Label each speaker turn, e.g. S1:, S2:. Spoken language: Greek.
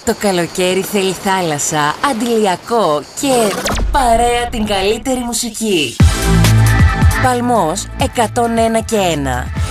S1: Το καλοκαίρι θέλει θάλασσα, αντιλιακό και παρέα την καλύτερη μουσική. Παλμός 101 και 1.